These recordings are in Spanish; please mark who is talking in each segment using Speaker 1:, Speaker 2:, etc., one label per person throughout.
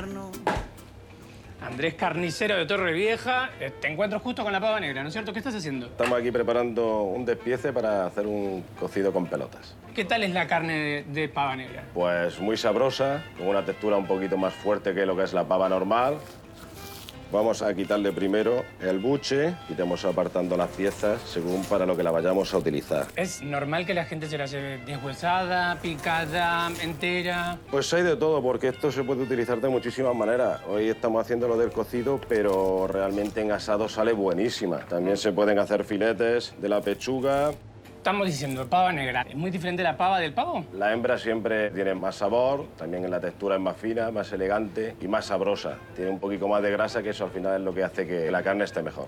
Speaker 1: Sarno.
Speaker 2: Andrés Carnicero de Torrevieja. Te encuentro justo con la pava negra, ¿no es cierto? ¿Qué estás haciendo?
Speaker 3: Estamos aquí preparando un despiece para hacer un cocido con pelotas.
Speaker 2: ¿Qué tal es la carne de pava negra?
Speaker 3: Pues muy sabrosa, con una textura un poquito más fuerte que lo que es la pava normal. Vamos a quitarle primero el buche, iremos apartando las piezas según para lo que la vayamos a utilizar.
Speaker 2: ¿Es normal que la gente se la lleve deshuesada, picada, entera?
Speaker 3: Pues hay de todo, porque esto se puede utilizar de muchísimas maneras. Hoy estamos haciendo lo del cocido, pero realmente en asado sale buenísima. También se pueden hacer filetes de la pechuga.
Speaker 2: Estamos diciendo pava negra. ¿Es muy diferente la pava del pavo?
Speaker 3: La hembra siempre tiene más sabor, también en la textura es más fina, más elegante y más sabrosa. Tiene un poquito más de grasa, que eso al final es lo que hace que la carne esté mejor.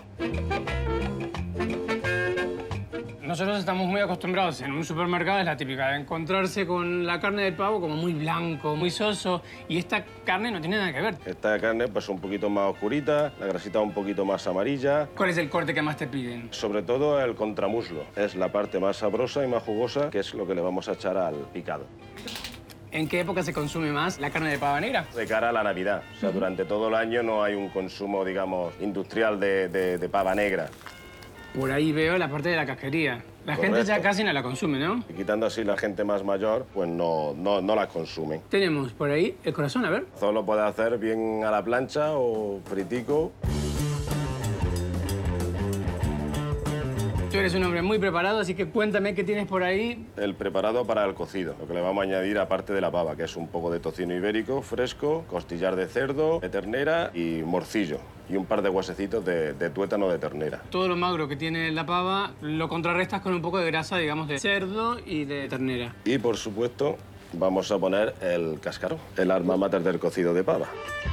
Speaker 2: Nosotros estamos muy acostumbrados en un supermercado, es la típica de encontrarse con la carne del pavo como muy blanco, muy soso, y esta carne no tiene nada que ver.
Speaker 3: Esta carne pues un poquito más oscurita, la grasita un poquito más amarilla.
Speaker 2: ¿Cuál es el corte que más te piden?
Speaker 3: Sobre todo el contramuslo. Es la parte más sabrosa y más jugosa, que es lo que le vamos a echar al picado.
Speaker 2: ¿En qué época se consume más la carne de pava negra?
Speaker 3: De cara a la Navidad. O sea, durante todo el año no hay un consumo, digamos, industrial de pava negra.
Speaker 2: Por ahí veo la parte de la casquería. La gente ya casi no la consume, ¿no?
Speaker 3: Y quitando así la gente más mayor, pues no la consumen.
Speaker 2: Tenemos por ahí el corazón, a ver.
Speaker 3: Todo lo puede hacer bien a la plancha o fritico.
Speaker 2: Tú eres un hombre muy preparado, así que cuéntame qué tienes por ahí.
Speaker 3: El preparado para el cocido, lo que le vamos a añadir aparte de la pava, que es un poco de tocino ibérico fresco, costillar de cerdo, de ternera y morcillo. Y un par de huesecitos de tuétano de ternera.
Speaker 2: Todo lo magro que tiene la pava lo contrarrestas con un poco de grasa, digamos, de cerdo y de ternera.
Speaker 3: Y, por supuesto, vamos a poner el cascarón, el alma mater del cocido de pava.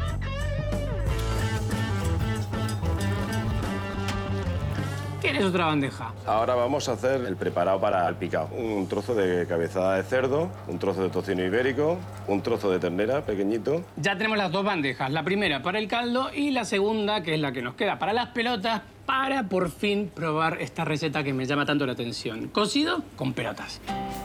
Speaker 2: ¿Tienes otra bandeja?
Speaker 3: Ahora vamos a hacer el preparado para el picado. Un trozo de cabezada de cerdo, un trozo de tocino ibérico, un trozo de ternera pequeñito.
Speaker 2: Ya tenemos las dos bandejas. La primera para el caldo y la segunda, que es la que nos queda para las pelotas, para por fin probar esta receta que me llama tanto la atención. Cocido con pelotas.